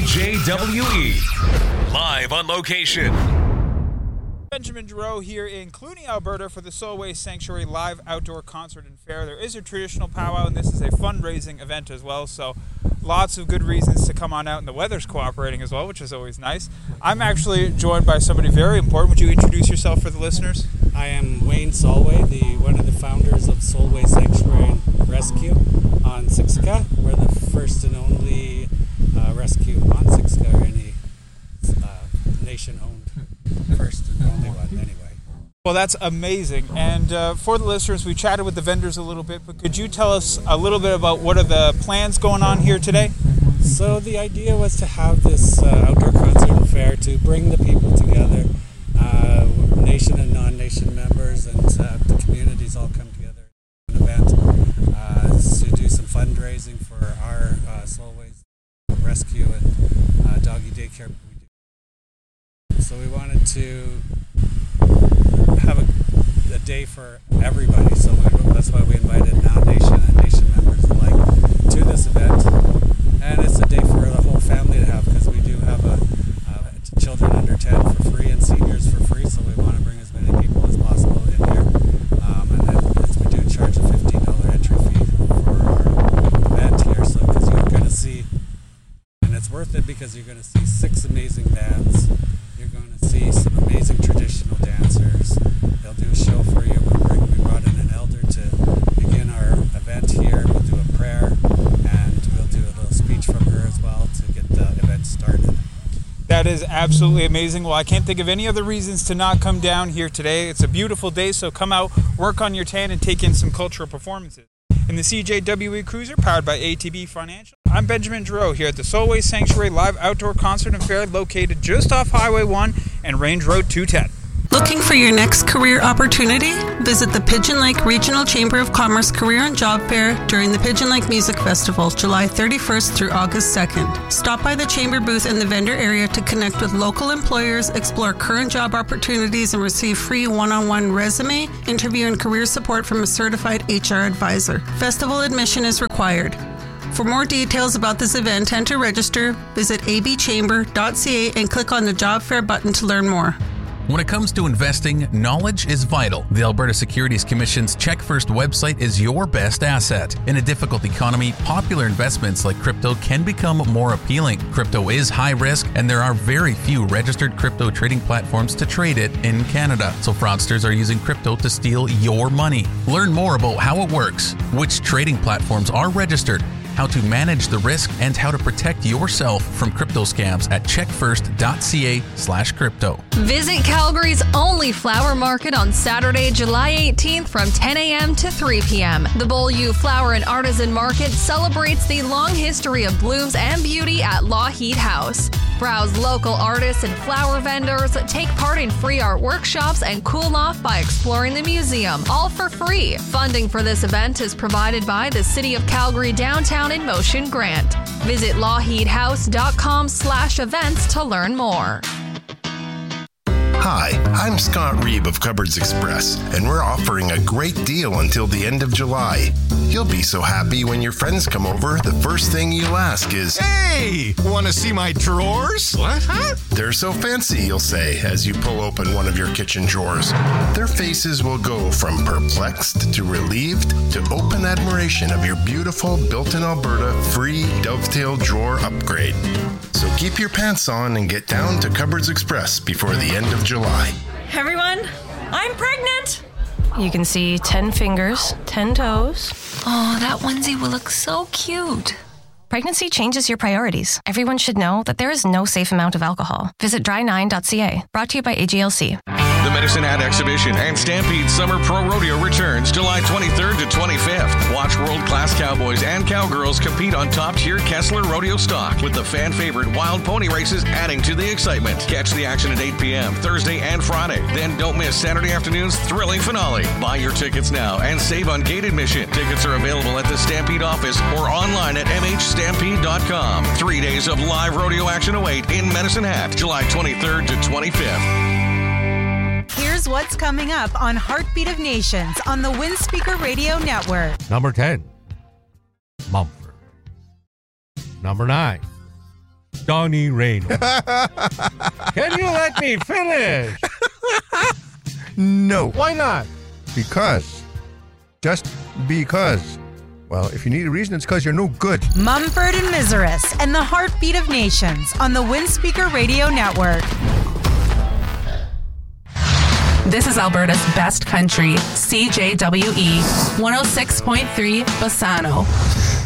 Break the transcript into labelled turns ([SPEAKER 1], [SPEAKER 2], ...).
[SPEAKER 1] CJWE. Live on location.
[SPEAKER 2] Benjamin Giroux here in Clooney, Alberta for the Solway Sanctuary Live Outdoor Concert and Fair. There is a traditional powwow, and this is a fundraising event as well, so lots of good reasons to come on out, and the weather's cooperating as well, which is always nice. I'm actually joined by somebody very important. Would you introduce yourself for the listeners?
[SPEAKER 3] I am Wayne Solway, one of the founders of Solway Sanctuary and Rescue on Siksika. We're the first and only rescue on Siksika, or any nation-owned first and only one, anyway.
[SPEAKER 2] Well, that's amazing. And for the listeners, we chatted with the vendors a little bit, but could you tell us a little bit about what are the plans going on here today?
[SPEAKER 3] So the idea was to have this outdoor concert and fair to bring the people together, nation and non-nation members, and the communities all come together in an event to do some fundraising for our Solway's rescue and doggy daycare we do. So we wanted to have a day for everybody, so that's why we invited non-nation and nation members alike to this event. And it's a day for the whole family to have, because we do have children under 10 for free and seniors for free, so we want to bring as many people as possible in here. And then we do charge a $15 entry fee for our event here, so because you're going to see, and it's worth it because you're going to see 6 amazing bands. You're going to see some amazing traditional dancers. They'll do a show for you. We brought in an elder to begin our event here. We'll do a prayer, and we'll do a little speech from her as well to get the event started.
[SPEAKER 2] That is absolutely amazing. Well, I can't think of any other reasons to not come down here today. It's a beautiful day, so come out, work on your tan, and take in some cultural performances. In the CJWE Cruiser, powered by ATB Financial, I'm Benjamin Giroux here at the Solway Sanctuary Live Outdoor Concert and Fair, located just off Highway 1 and Range Road 210.
[SPEAKER 4] Looking for your next career opportunity? Visit the Pigeon Lake Regional Chamber of Commerce Career and Job Fair during the Pigeon Lake Music Festival, July 31st through August 2nd. Stop by the chamber booth in the vendor area to connect with local employers, explore current job opportunities, and receive free one-on-one resume, interview, and career support from a certified HR advisor. Festival admission is required. For more details about this event and to register, visit abchamber.ca and click on the Job Fair button to learn more.
[SPEAKER 5] When it comes to investing, knowledge is vital. The Alberta Securities Commission's Check First website is your best asset. In a difficult economy, popular investments like crypto can become more appealing. Crypto is high risk, and there are very few registered crypto trading platforms to trade it in Canada. So fraudsters are using crypto to steal your money. Learn more about how it works, which trading platforms are registered, how to manage the risk, and how to protect yourself from crypto scams at checkfirst.ca/crypto.
[SPEAKER 6] Visit Calgary's only flower market on Saturday, July 18th from 10 a.m. to 3 p.m. The Beaulieu Flower and Artisan Market celebrates the long history of blooms and beauty at Lougheed House. Browse local artists and flower vendors, take part in free art workshops, and cool off by exploring the museum, all for free. Funding for this event is provided by the City of Calgary Downtown in Motion grant. Visit LawheedHouse.com/events to learn more.
[SPEAKER 7] Hi, I'm Scott Reeb of Cupboards Express, and we're offering a great deal until the end of July. You'll be so happy when your friends come over, the first thing you'll ask is,
[SPEAKER 8] "Hey, want to see my drawers?"
[SPEAKER 7] "What? Huh?" "They're so fancy," you'll say as you pull open one of your kitchen drawers. Their faces will go from perplexed to relieved to open admiration of your beautiful built-in Alberta free dovetail drawer upgrade. So keep your pants on and get down to Cupboards Express before the end of July.
[SPEAKER 9] Hey everyone, I'm pregnant. You can see 10 fingers, 10 toes.
[SPEAKER 10] Oh, that onesie will look so cute.
[SPEAKER 9] Pregnancy changes your priorities. Everyone should know that there is no safe amount of alcohol. Visit dry9.ca. Brought to you by AGLC.
[SPEAKER 1] The Medicine Hat Exhibition and Stampede Summer Pro Rodeo returns July 23rd to 25th. Watch world-class cowboys and cowgirls compete on top-tier Kessler Rodeo stock, with the fan-favorite wild pony races adding to the excitement. Catch the action at 8 p.m. Thursday and Friday. Then don't miss Saturday afternoon's thrilling finale. Buy your tickets now and save on gate admission. Tickets are available at the Stampede office or online at mhstampede.com. 3 days of live rodeo action await in Medicine Hat, July 23rd to 25th.
[SPEAKER 11] Here's what's coming up on Heartbeat of Nations on the Windspeaker Radio Network.
[SPEAKER 12] Number 10, Mumford. Number 9, Donnie Rayner. Can you let me finish?
[SPEAKER 13] No.
[SPEAKER 12] Why not?
[SPEAKER 13] Because. Just because. Well, if you need a reason, it's because you're no good.
[SPEAKER 11] Mumford and Miseris and the Heartbeat of Nations on the Windspeaker Radio Network.
[SPEAKER 14] This is Alberta's best country, CJWE 106.3 Bassano.